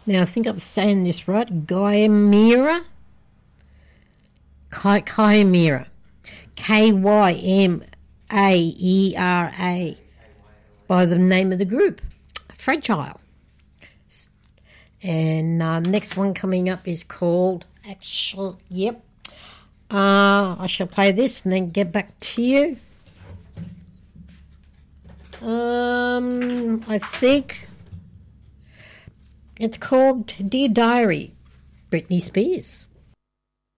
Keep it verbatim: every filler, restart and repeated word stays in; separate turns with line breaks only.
Now, I think I'm saying this right. Kymera. Ky- Kymera. K Y M A E R A. By the name of the group. Fragile. And uh, next one coming up is called, actually, yep. Uh, I shall play this and then get back to you. Um, I think it's called Dear Diary, Britney Spears.